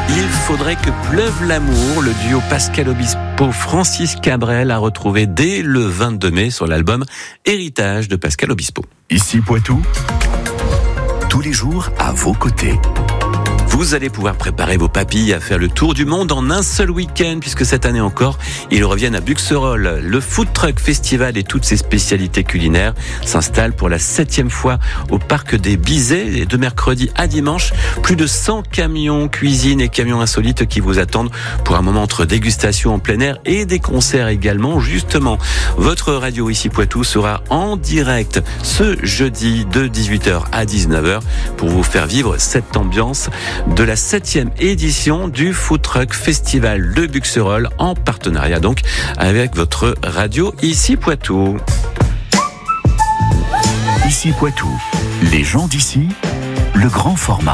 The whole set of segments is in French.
Il faudrait que pleuve l'amour. Le duo Pascal Obispo-Francis Cabrel a retrouvé dès le 22 mai sur l'album Héritage de Pascal Obispo. Ici Poitou, tous les jours à vos côtés. Vous allez pouvoir préparer vos papilles à faire le tour du monde en un seul week-end, puisque cette année encore, ils reviennent à Buxerolles. Le Food Truck Festival et toutes ses spécialités culinaires s'installent pour la 7e fois au Parc des Bizets. Et de mercredi à dimanche, plus de 100 camions cuisine et camions insolites qui vous attendent pour un moment entre dégustation en plein air et des concerts également. Justement, votre radio ici Poitou sera en direct ce jeudi de 18h à 19h pour vous faire vivre cette ambiance de la 7e édition du Food Truck Festival de Buxerolles en partenariat donc avec votre radio ici Poitou. Ici Poitou, les gens d'ici, le grand format.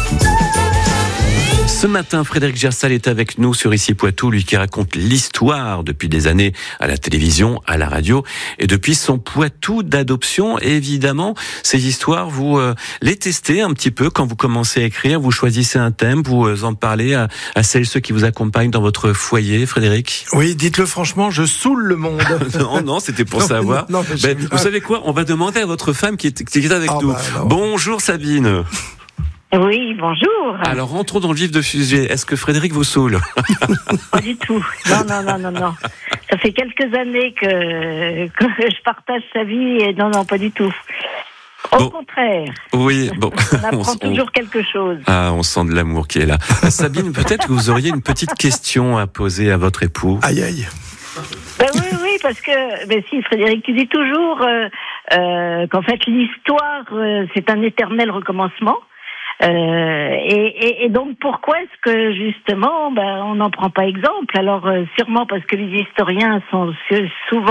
Ce matin, Frédéric Gersal est avec nous sur Ici Poitou, lui qui raconte l'histoire depuis des années à la télévision, à la radio, et depuis son Poitou d'adoption. Et évidemment, ces histoires, vous les testez un petit peu quand vous commencez à écrire, vous choisissez un thème, vous en parlez à celles et ceux qui vous accompagnent dans votre foyer, Frédéric. Oui, dites-le franchement, je saoule le monde. Non, c'était pour savoir. Non, vous savez quoi ? On va demander à votre femme qui est avec nous. Bonjour Sabine. Oui, bonjour. Alors, rentrons dans le vif du sujet. Est-ce que Frédéric vous saoule ? Pas du tout. Non. Ça fait quelques années que je partage sa vie et non, pas du tout. Au contraire. Oui, bon. On apprend toujours quelque chose. Ah, on sent de l'amour qui est là. Sabine, peut-être que vous auriez une petite question à poser à votre époux. Aïe. Oui, parce que si Frédéric, tu dis toujours qu'en fait l'histoire c'est un éternel recommencement. Et donc pourquoi est-ce que justement on n'en prend pas exemple? Alors sûrement parce que les historiens sont souvent